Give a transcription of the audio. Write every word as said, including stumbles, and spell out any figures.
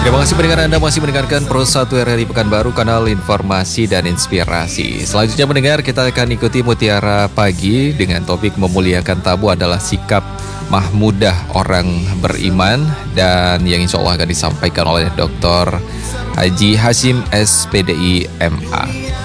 Terima kasih pendengar, Anda masih mendengarkan Pro satu R R I Pekanbaru, kanal informasi dan inspirasi. Selanjutnya mendengar, kita akan ikuti Mutiara Pagi dengan topik memuliakan tamu adalah sikap mahmudah orang beriman, dan yang insya Allah akan disampaikan oleh doktor Haji Hasyim S P D I M A.